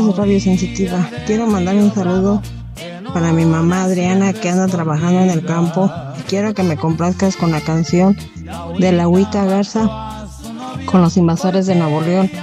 tardes, Radio Sensitiva. Quiero mandar un saludo para mi mamá Adriana, que anda trabajando en el campo. Quiero que me complazcas con la canción de la Agüita Garza con los Invasores de Nuevo León.